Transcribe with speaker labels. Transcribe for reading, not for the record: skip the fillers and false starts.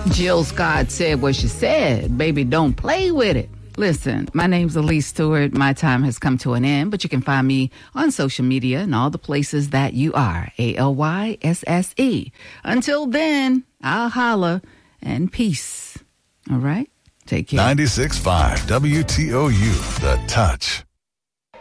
Speaker 1: Jill Scott said what she said. Baby, don't play with it. Listen, my name's Elise Stewart. My time has come to an end, but you can find me on social media and all the places that you are. ALYSSE. Until then, I'll holla and peace. All right? Take care.
Speaker 2: 96.5 WTOU, The Touch.